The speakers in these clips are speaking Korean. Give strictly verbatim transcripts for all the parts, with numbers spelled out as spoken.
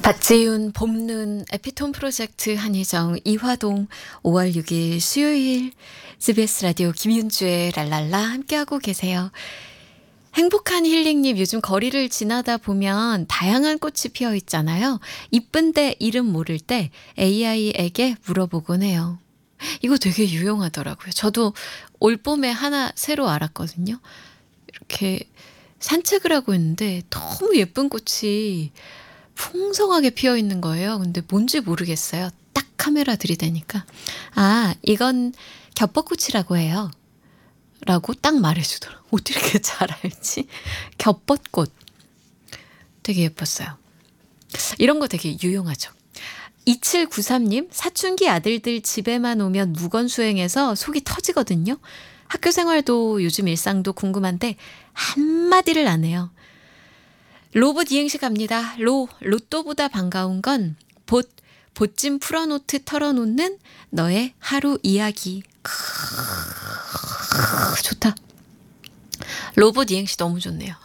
박지윤 봄눈 에피톤 프로젝트 한희정 이화동 오월 육일 수요일 씨비에스 라디오 김윤주의 랄랄라 함께하고 계세요. 행복한 힐링님 요즘 거리를 지나다 보면 다양한 꽃이 피어 있잖아요. 이쁜데 이름 모를 때 에이아이에게 물어보곤 해요. 이거 되게 유용하더라고요. 저도 올 봄에 하나 새로 알았거든요. 이렇게 산책을 하고 있는데 너무 예쁜 꽃이 풍성하게 피어 있는 거예요. 근데 뭔지 모르겠어요. 딱 카메라 들이대니까 아 이건 겹벚꽃이라고 해요. 라고 딱 말해주더라고요. 어떻게 이렇게 잘 알지? 겹벚꽃. 되게 예뻤어요. 이런 거 되게 유용하죠. 이칠구삼님 사춘기 아들들 집에만 오면 무건수행해서 속이 터지거든요. 학교 생활도 요즘 일상도 궁금한데 한마디를 안 해요. 로봇 이행시 갑니다. 로, 로또보다 반가운 건 봇, 보찜 풀어놓듯 털어놓는 너의 하루 이야기. 크으, 좋다. 로봇 이행시 너무 좋네요.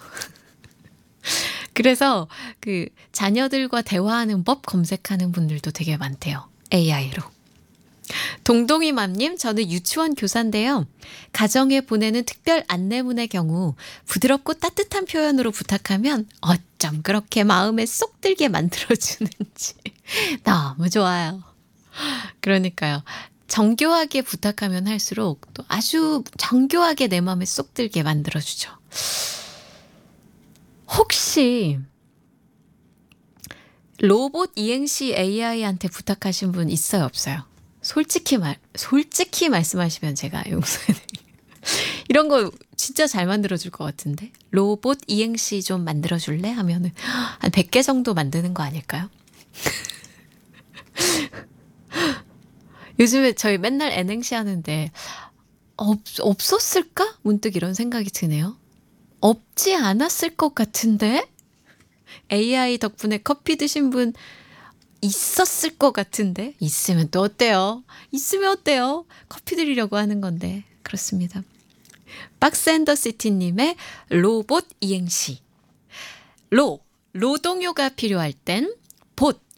그래서 그 자녀들과 대화하는 법 검색하는 분들도 되게 많대요. 에이아이로. 동동이맘님, 저는 유치원 교사인데요. 가정에 보내는 특별 안내문의 경우 부드럽고 따뜻한 표현으로 부탁하면 어쩜 그렇게 마음에 쏙 들게 만들어주는지 너무 좋아요. 그러니까요. 정교하게 부탁하면 할수록 또 아주 정교하게 내 마음에 쏙 들게 만들어주죠. 혹시 로봇 이행시 에이아이한테 부탁하신 분 있어요, 없어요? 솔직히 말, 솔직히 말씀하시면 제가 용서해드릴게요. 이런 거 진짜 잘 만들어줄 것 같은데? 로봇 이행시 좀 만들어줄래? 하면은 한 백 개 정도 만드는 거 아닐까요? 요즘에 저희 맨날 N행시 하는데 없, 없었을까? 문득 이런 생각이 드네요. 없지 않았을 것 같은데? 에이아이 덕분에 커피 드신 분 있었을 것 같은데? 있으면 또 어때요? 있으면 어때요? 커피 드리려고 하는 건데. 그렇습니다. 박스앤더시티님의 로봇 이행시. 로, 노동요가 필요할 땐 봇,